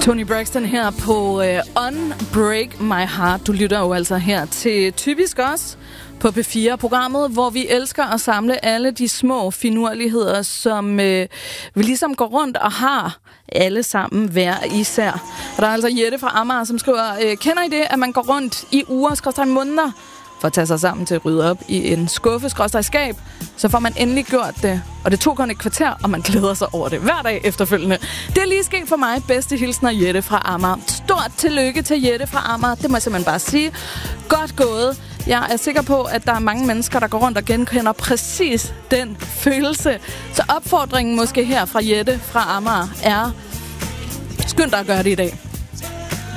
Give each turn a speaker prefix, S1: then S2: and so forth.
S1: Toni Braxton her på Unbreak My Heart. Du lytter jo altså her til Typisk Os på P4-programmet, hvor vi elsker at samle alle de små finurligheder, som vi ligesom går rundt og har alle sammen hver især. Og der er altså Jette fra Amager, som skriver, kender I det, at man går rundt i uger, måneder, for at tage sig sammen til at rydde op i en skuffe, skab, så får man endelig gjort det. Og det tog kun et kvarter, og man glæder sig over det hver dag efterfølgende. Det er lige sket for mig. Bedste hilsner, Jette fra Amager. Stort tillykke til Jette fra Amager. Det må jeg simpelthen bare sige. Godt gået. Jeg er sikker på, at der er mange mennesker, der går rundt og genkender præcis den følelse. Så opfordringen måske her fra Jette fra Amager er, skynd dig at gøre det i dag.